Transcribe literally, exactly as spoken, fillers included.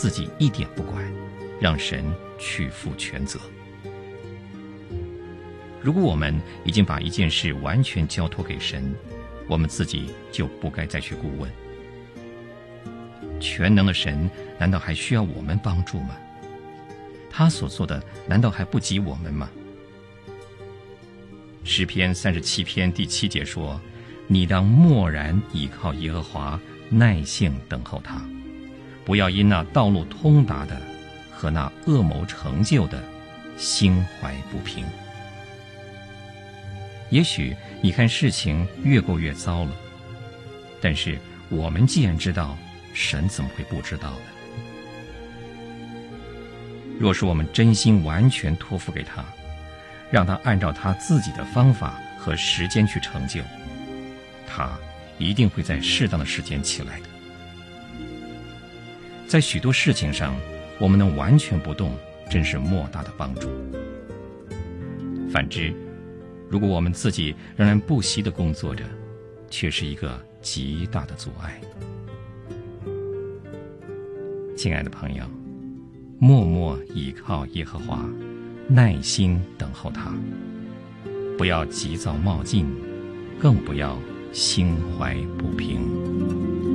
自己一点不管，让神去负全责。如果我们已经把一件事完全交托给神，我们自己就不该再去顾问。全能的神难道还需要我们帮助吗？他所做的难道还不及我们吗？诗篇三十七篇第七节说，你当默然倚靠耶和华，耐性等候他，不要因那道路通达的和那恶谋成就的心怀不平。也许你看事情越过越糟了，但是我们既然知道，神怎么会不知道呢？若是我们真心完全托付给他，让他按照他自己的方法和时间去成就，他一定会在适当的时间起来的。在许多事情上，我们能完全不动，真是莫大的帮助。反之，如果我们自己仍然不惜地工作着，却是一个极大的阻碍。亲爱的朋友，默默倚靠耶和华，耐心等候他，不要急躁冒进，更不要心怀不平。